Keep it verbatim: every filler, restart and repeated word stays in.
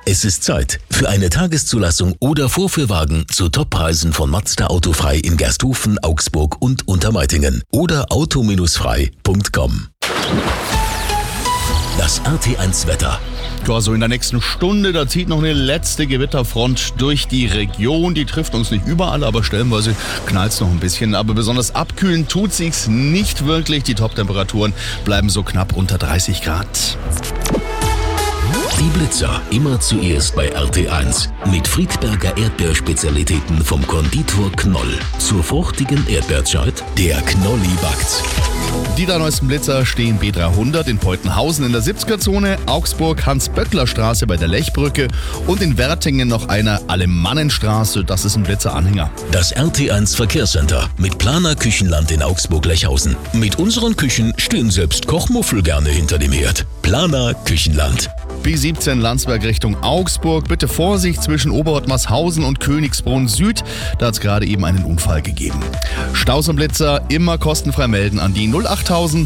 Es ist Zeit für eine Tageszulassung oder Vorführwagen zu Toppreisen von Mazda Autofrei in Gersthofen, Augsburg und Untermeitingen oder auto frei punkt com. Das R T eins Wetter. Ja, so in der nächsten Stunde, da zieht noch eine letzte Gewitterfront durch die Region. Die trifft uns nicht überall, aber stellenweise knallt es noch ein bisschen. Aber besonders abkühlen tut sich's nicht wirklich. Die Top-Temperaturen bleiben so knapp unter dreißig Grad. Die Blitzer immer zuerst bei R T eins. Mit Friedberger Erdbeerspezialitäten vom Konditor Knoll. Zur fruchtigen Erdbeerzeit, der Knolli backt. Die drei neuesten Blitzer stehen B dreihundert in Peutenhausen in der siebziger-Zone, Augsburg Hans-Böckler-Straße bei der Lechbrücke und in Wertingen noch einer Alemannenstraße, das ist ein Blitzeranhänger. Das R T eins Verkehrscenter mit Planer Küchenland in Augsburg-Lechhausen. Mit unseren Küchen stehen selbst Kochmuffel gerne hinter dem Herd. Planer Küchenland. B siebzehn Landsberg Richtung Augsburg. Bitte Vorsicht zwischen Oberottmarshausen und Königsbrunn Süd. Da hat es gerade eben einen Unfall gegeben. Staus und Blitzer immer kostenfrei melden an die null achttausend